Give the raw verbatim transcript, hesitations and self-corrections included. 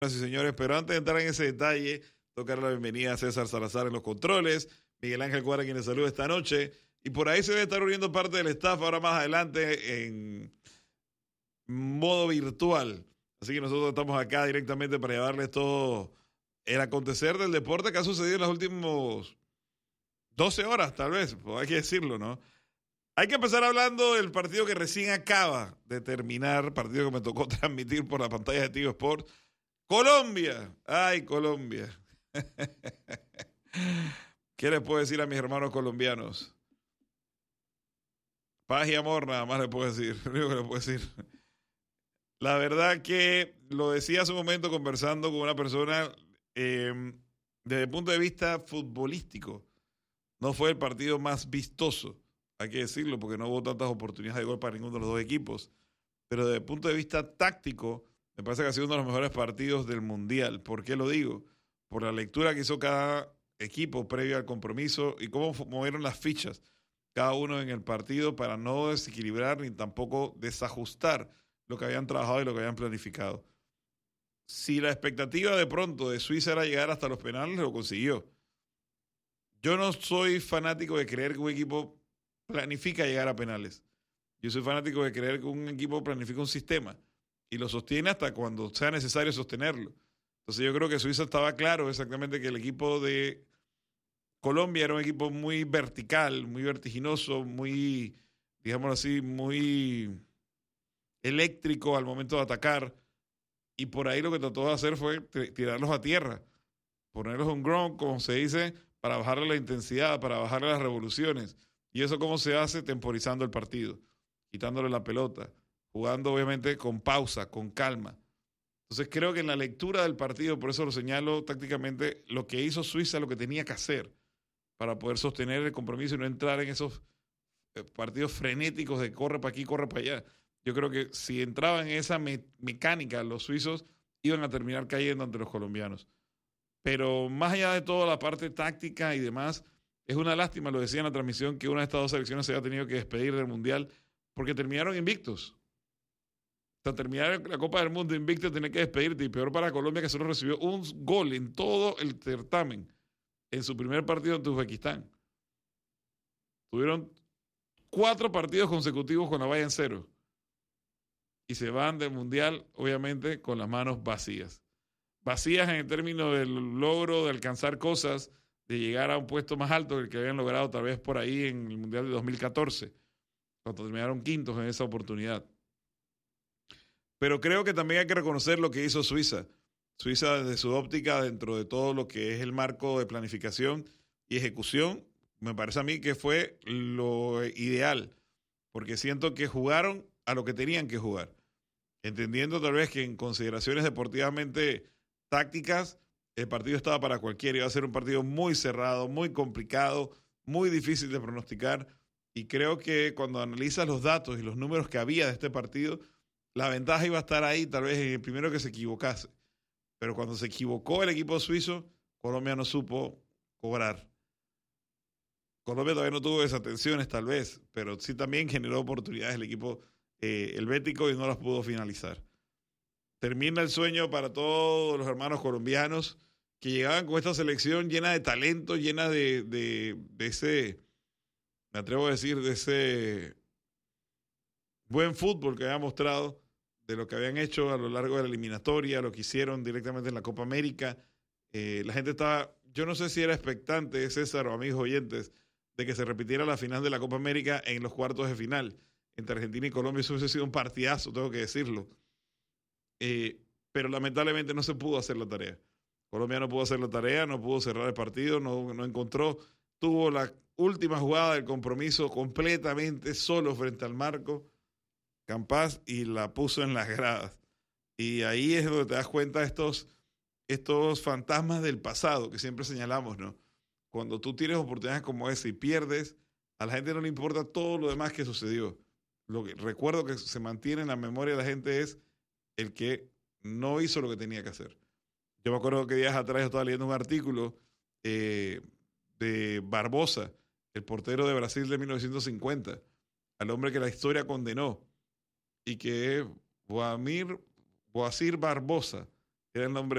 Señoras y señores, pero antes de entrar en ese detalle, tocar la bienvenida a César Salazar en los controles, Miguel Ángel Cuadra quien les saluda esta noche, y por ahí se debe estar uniendo parte del staff ahora más adelante en modo virtual. Así que nosotros estamos acá directamente para llevarles todo el acontecer del deporte que ha sucedido en las últimas doce horas, tal vez, pues hay que decirlo, ¿no? Hay que empezar hablando del partido que recién acaba de terminar, partido que me tocó transmitir por la pantalla de Tigo Sport. Colombia, ay Colombia. ¿Qué les puedo decir a mis hermanos colombianos? Paz y amor, nada más les puedo decir. Lo único que les puedo decir. La verdad que lo decía hace un momento conversando con una persona, eh, desde el punto de vista futbolístico, no fue el partido más vistoso, hay que decirlo, porque no hubo tantas oportunidades de gol para ninguno de los dos equipos. Pero desde el punto de vista táctico, me parece que ha sido uno de los mejores partidos del Mundial. ¿Por qué lo digo? Por la lectura que hizo cada equipo previo al compromiso y cómo movieron las fichas cada uno en el partido para no desequilibrar ni tampoco desajustar lo que habían trabajado y lo que habían planificado. Si la expectativa de pronto de Suiza era llegar hasta los penales, lo consiguió. Yo no soy fanático de creer que un equipo planifica llegar a penales. Yo soy fanático de creer que un equipo planifica un sistema y lo sostiene hasta cuando sea necesario sostenerlo. Entonces yo creo que Suiza estaba claro exactamente que el equipo de Colombia era un equipo muy vertical, muy vertiginoso, muy, digámoslo así, muy eléctrico al momento de atacar. Y por ahí lo que trató de hacer fue tirarlos a tierra, ponerlos en ground, como se dice, para bajarle la intensidad, para bajarle las revoluciones. ¿Y eso cómo se hace? Temporizando el partido, quitándole la pelota, jugando obviamente con pausa, con calma. Entonces creo que en la lectura del partido, por eso lo señalo tácticamente, lo que hizo Suiza, lo que tenía que hacer para poder sostener el compromiso y no entrar en esos partidos frenéticos de corre para aquí, corre para allá. Yo creo que si entraban en esa me- mecánica, los suizos iban a terminar cayendo ante los colombianos. Pero más allá de toda la parte táctica y demás, es una lástima, lo decía en la transmisión, que una de estas dos selecciones se haya tenido que despedir del Mundial porque terminaron invictos. O sea, terminar la Copa del Mundo invicto, tener que despedirte, y peor para Colombia, que solo recibió un gol en todo el certamen en su primer partido ante Uzbekistán. Tuvieron cuatro partidos consecutivos con la valla en cero y se van del Mundial, obviamente, con las manos vacías. Vacías en el término del logro de alcanzar cosas, de llegar a un puesto más alto que el que habían logrado tal vez por ahí en el Mundial de dos mil catorce, cuando terminaron quintos en esa oportunidad. Pero creo que también hay que reconocer lo que hizo Suiza. Suiza, desde su óptica, dentro de todo lo que es el marco de planificación y ejecución, me parece a mí que fue lo ideal, porque siento que jugaron a lo que tenían que jugar, entendiendo tal vez que en consideraciones deportivamente tácticas, el partido estaba para cualquiera, iba a ser un partido muy cerrado, muy complicado, muy difícil de pronosticar, y creo que cuando analizas los datos y los números que había de este partido, la ventaja iba a estar ahí, tal vez en el primero que se equivocase. Pero cuando se equivocó el equipo suizo, Colombia no supo cobrar. Colombia todavía no tuvo desatenciones, tal vez, pero sí también generó oportunidades el equipo eh, helvético y no las pudo finalizar. Termina el sueño para todos los hermanos colombianos que llegaban con esta selección llena de talento, llena de, de, de ese, me atrevo a decir, de ese buen fútbol que había mostrado, de lo que habían hecho a lo largo de la eliminatoria, lo que hicieron directamente en la Copa América. Eh, la gente estaba, yo no sé si era expectante, César o amigos oyentes, de que se repitiera la final de la Copa América en los cuartos de final entre Argentina y Colombia. Eso hubiese sido un partidazo, tengo que decirlo. Eh, pero lamentablemente no se pudo hacer la tarea. Colombia no pudo hacer la tarea, no pudo cerrar el partido, no, no encontró, tuvo la última jugada del compromiso completamente solo frente al marco Campas y la puso en las gradas. Y ahí es donde te das cuenta de estos, estos fantasmas del pasado que siempre señalamos, ¿no? Cuando tú tienes oportunidades como esa y pierdes, a la gente no le importa todo lo demás que sucedió. Lo que recuerdo que se mantiene en la memoria de la gente es el que no hizo lo que tenía que hacer. Yo me acuerdo que días atrás yo estaba leyendo un artículo eh, de Barbosa, el portero de Brasil de mil novecientos cincuenta, al hombre que la historia condenó, y que es Boamir, Boacir Barbosa, Era el nombre